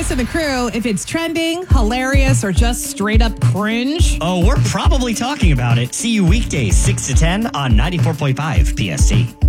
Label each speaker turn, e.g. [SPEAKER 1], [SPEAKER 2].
[SPEAKER 1] Chris and the crew, if it's trending, hilarious, or just straight up cringe.
[SPEAKER 2] Oh, we're probably talking about it. See you weekdays 6 to 10 on 94.5 PST.